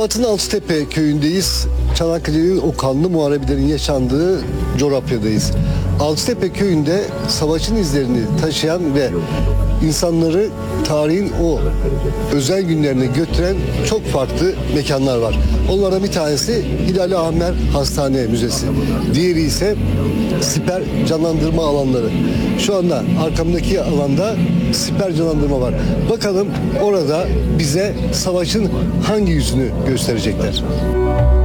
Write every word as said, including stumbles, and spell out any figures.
Batın Altıtepe köyündeyiz. Çanakkale'nin o kanlı muharebelerin yaşandığı coğrafyadayız. Altıtepe köyünde savaşın izlerini taşıyan ve insanları tarihin o özel günlerine götüren çok farklı mekanlar var. Onlardan bir tanesi Hilal-i Ahmer Hastane Müzesi. Diğeri ise siper canlandırma alanları. Şu anda arkamdaki alanda siper canlandırma var. Bakalım orada bize savaşın hangi yüzünü gösterecekler.